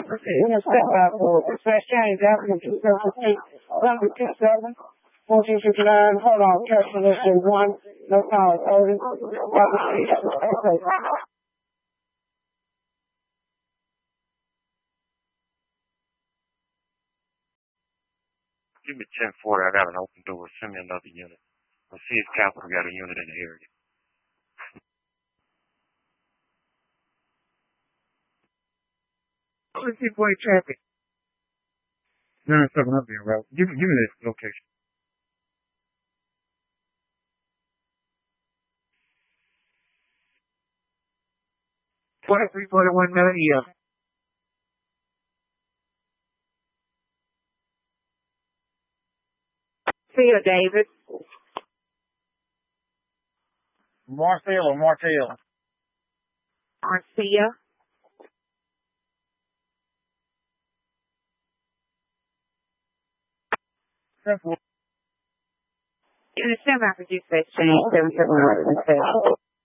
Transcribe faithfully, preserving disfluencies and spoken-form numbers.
in a step out for it. First change out in two thousand eight, number two seven, fourteen fifty-nine, hold on, calculation one, no power, over, okay. Give me ten forty, I got an open door, send me another unit. Let's see if Capital got a unit in the area. Let's see boy traffic. nine seven up there, right? Give, give me this location. twenty-three forty-one Melody Hill. See you, David. Marcel or Martel? Marcia. Simple. In the semi-produced section, seven seven one.